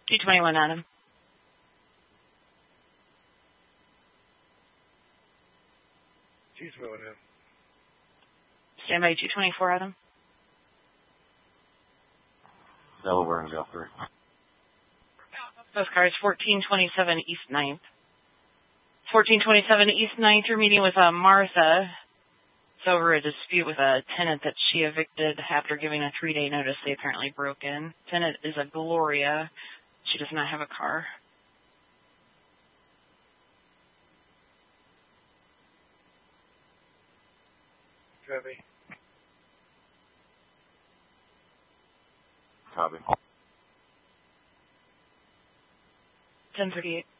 221, Adam. Stand by 224, Adam. Delaware and Guthrie. Those cars, 1427 East 9th. 1427 East 9th, you're meeting with Martha. It's over a dispute with a tenant that she evicted after giving a 3-day notice. They apparently broke in. Tenant is a Gloria. She does not have a car. Copy. Copy. 1038.